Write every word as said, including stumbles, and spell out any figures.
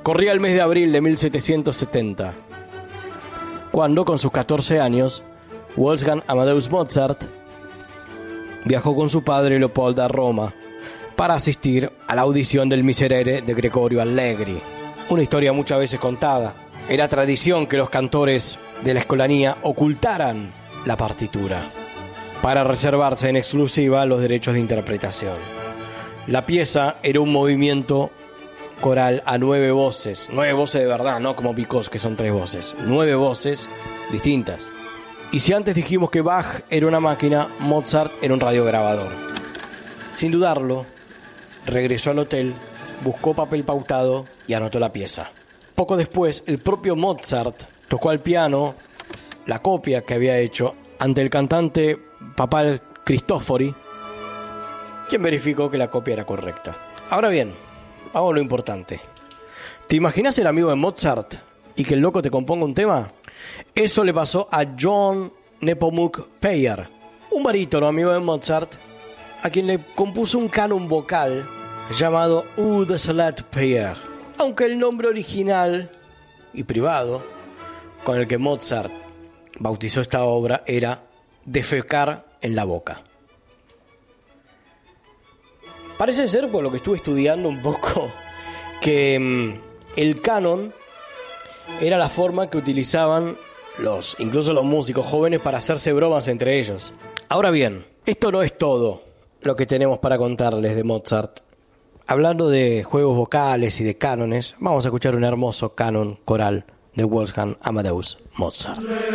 Corría el mes de abril de mil setecientos setenta, cuando, con sus catorce años, Wolfgang Amadeus Mozart viajó con su padre Leopoldo a Roma para asistir a la audición del Miserere de Gregorio Allegri. Una historia muchas veces contada. Era tradición que los cantores de la Escolanía ocultaran la partitura para reservarse en exclusiva los derechos de interpretación. La pieza era un movimiento coral a nueve voces, nueve voces de verdad, no como Picos, que son tres voces, nueve voces distintas. Y si antes dijimos que Bach era una máquina, Mozart era un radiograbador. Sin dudarlo, regresó al hotel, buscó papel pautado y anotó la pieza. Poco después, el propio Mozart tocó al piano la copia que había hecho ante el cantante papal Cristofori, quien verificó que la copia era correcta. Ahora bien, vamos a lo importante. ¿Te imaginas el amigo de Mozart y que el loco te componga un tema? Eso le pasó a John Nepomuk Peyer, un barítono amigo de Mozart, a quien le compuso un canon vocal llamado Eau de Salade Peyer, aunque el nombre original y privado con el que Mozart bautizó esta obra era Defecar en la boca. Parece ser, por lo que estuve estudiando un poco, que mmm, el canon era la forma que utilizaban los, incluso los músicos jóvenes para hacerse bromas entre ellos. Ahora bien, esto no es todo lo que tenemos para contarles de Mozart. Hablando de juegos vocales y de cánones, vamos a escuchar un hermoso canon coral de Wolfgang Amadeus Mozart.